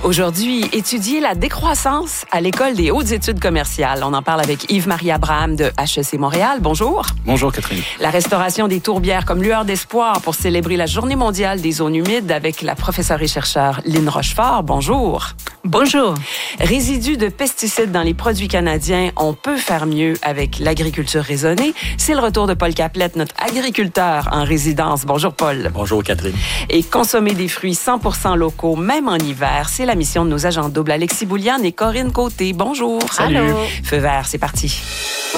Aujourd'hui, étudier la décroissance à l'École des hautes études commerciales. On en parle avec Yves-Marie Abraham de HEC Montréal. Bonjour. Bonjour, Catherine. La restauration des tourbières comme lueur d'espoir pour célébrer la Journée mondiale des zones humides avec la professeure et chercheure Lynne Rochefort. Bonjour. Bonjour. Résidus de pesticides dans les produits canadiens, on peut faire mieux avec l'agriculture raisonnée. C'est le retour de Paul Caplette, notre agriculteur en résidence. Bonjour, Paul. Bonjour, Catherine. Et consommer des fruits 100% locaux, même en hiver, c'est la mission de nos agents doubles Alexis Bouliane et Corinne Côté. Bonjour. Salut. Allô. Feu vert, c'est parti.